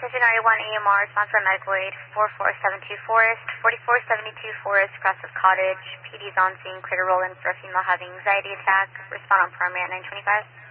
Cincinnati 1 EMR, sponsor medical aid, 4472 Forest, 4472 Forest, Crosses Cottage. PD's on scene, clear to roll in for a female having anxiety attack. Respond on primary at 925.